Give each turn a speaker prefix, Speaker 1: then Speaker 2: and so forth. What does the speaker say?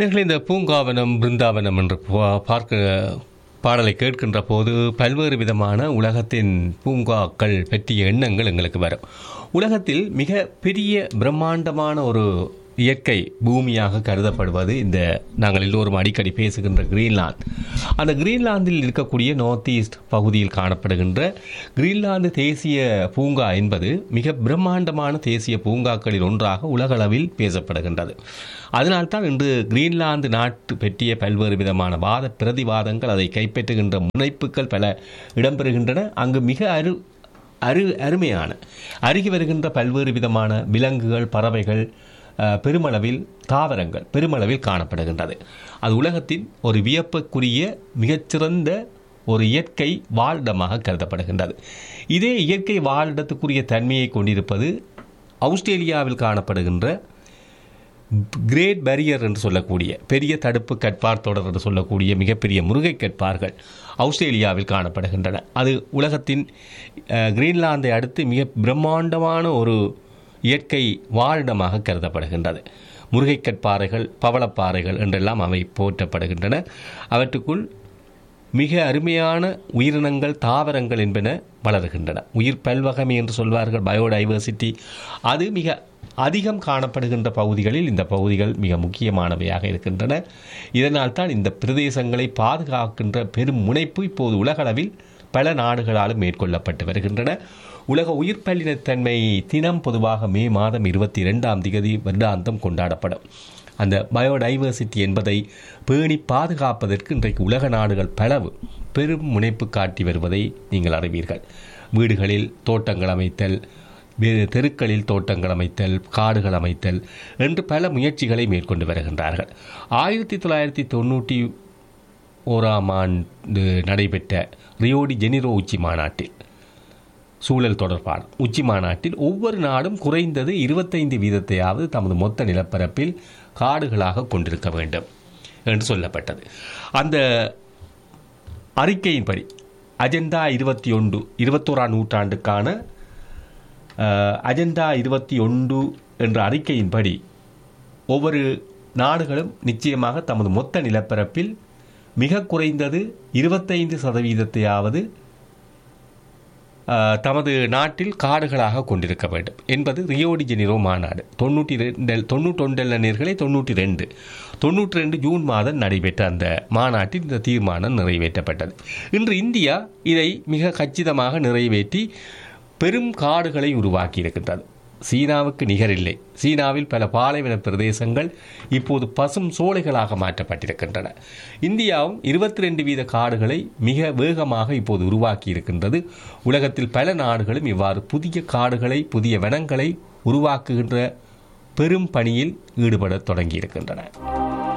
Speaker 1: நீங்கள் இந்த பூங்காவனம் பிருந்தாவனம் என்று பார்க்க பாடலை கேட்கின்ற போது பல்வேறு விதமான உலகத்தின் பூங்காக்கள் பற்றிய எண்ணங்கள் எங்களுக்கு வரும். உலகத்தில் மிக பெரிய பிரம்மாண்டமான ஒரு இயற்கை பூமியாக கருதப்படுவது இந்த நாங்கள் எல்லோரும் அடிக்கடி பேசுகின்ற கிரீன்லாந்து. அந்த கிரீன்லாந்தில் இருக்கக்கூடிய நார்த் ஈஸ்ட் பகுதியில் காணப்படுகின்ற கிரீன்லாந்து தேசிய பூங்கா என்பது மிக பிரம்மாண்டமான தேசிய பூங்காக்களில் ஒன்றாக உலகளவில் பேசப்படுகின்றது. அதனால்தான் இன்று கிரீன்லாந்து நாட்டு பற்றிய பல்வேறு விதமான வாத பிரதிவாதங்கள், அதை கைப்பற்றுகின்ற முனைப்புகள் பல இடம்பெறுகின்றன. அங்கு மிக அருமையான அருகி வருகின்ற பல்வேறு விதமான விலங்குகள், பறவைகள், பெருமளவில் தாவரங்கள் பெருமளவில் காணப்படுகின்றது. அது உலகத்தின் ஒரு வியப்புக்குரிய மிகச்சிறந்த ஒரு இயற்கை வாழிடமாக கருதப்படுகின்றது. இதே இயற்கை வாழிடத்துக்குரிய தன்மையை கொண்டிருப்பது ஆஸ்திரேலியாவில் காணப்படுகின்ற கிரேட் பேரியர் என்று சொல்லக்கூடிய பெரிய தடுப்பு கட்பார் தொடர் என்று சொல்லக்கூடிய மிகப்பெரிய முருகை கட்பார்கள் ஆஸ்திரேலியாவில் காணப்படுகின்றன. அது உலகத்தின் கிரீன்லாந்தை அடுத்து மிக பிரம்மாண்டமான ஒரு இயற்கை வாழிடமாக கருதப்படுகின்றது. முருகைக்கற்பாறைகள், பவளப்பாறைகள் என்றெல்லாம் அவை போற்றப்படுகின்றன. அவற்றுக்குள் மிக அருமையான உயிரினங்கள், தாவரங்கள் என்பன வளர்கின்றன. உயிர் பல்வகமை என்று சொல்வார்கள், பயோடைவர்சிட்டி. அது மிக அதிகம் காணப்படுகின்ற பகுதிகளில் இந்த பகுதிகள் மிக முக்கியமானவையாக இருக்கின்றன. இதனால் தான் இந்த பிரதேசங்களை பாதுகாக்கின்ற பெரும் முனைப்பு இப்போது உலகளவில் பல நாடுகளாலும் மேற்கொள்ளப்பட்டு வருகின்றன. உலக உயிர் பல்லினத்தன்மை தினம் பொதுவாக மே மாதம் 22 வருடாந்தம் கொண்டாடப்படும். அந்த பயோடைவர்சிட்டி என்பதை பேணி பாதுகாப்பதற்கு இன்றைக்கு உலக நாடுகள் பலவு பெரும் முனைப்பு காட்டி வருவதை நீங்கள் அறிவீர்கள். வீடுகளில் தோட்டங்கள் அமைத்தல், தெருக்களில் தோட்டங்கள் அமைத்தல், காடுகள் அமைத்தல் என்று பல முயற்சிகளை மேற்கொண்டு வருகின்றார்கள். 1991 நடைபெற்ற ரியோ டி ஜெனிரோ உச்சி மாநாட்டில், சூழல் தொடர்பான உச்சி மாநாட்டில் ஒவ்வொரு நாடும் குறைந்தது 25% தமது மொத்த நிலப்பரப்பில் காடுகளாக கொண்டிருக்க வேண்டும் என்று சொல்லப்பட்டது. அந்த அறிக்கையின்படி அஜெண்டா 21ஆம் நூற்றாண்டுக்கான அஜெண்டா 21 என்ற அறிக்கையின்படி ஒவ்வொரு நாடுகளும் நிச்சயமாக தமது மொத்த நிலப்பரப்பில் மிக குறைந்தது 25% தமது நாட்டில் காடுகளாக கொண்டிருக்க வேண்டும் என்பது ரியோ டி ஜெனிரோ மாநாடு 92 ஜூன் மாதம் நடைபெற்ற அந்த மாநாட்டில் இந்த தீர்மானம் நிறைவேற்றப்பட்டது. இன்று இந்தியா இதை மிக கச்சிதமாக நிறைவேற்றி பெரும் காடுகளை உருவாக்கி இருக்கின்றது. சீனாவுக்கு நிகரில்லை. சீனாவில் பல பாலைவன பிரதேசங்கள் இப்போது பசும் சோலைகளாக மாற்றப்பட்டிருக்கின்றன. இந்தியாவும் 22% காடுகளை மிக வேகமாக இப்போது உருவாக்கி இருக்கின்றது. உலகத்தில் பல நாடுகளும் இவ்வாறு புதிய காடுகளை, புதிய வனங்களை உருவாக்குகின்ற பெரும் பணியில் ஈடுபட தொடங்கியிருக்கின்றன.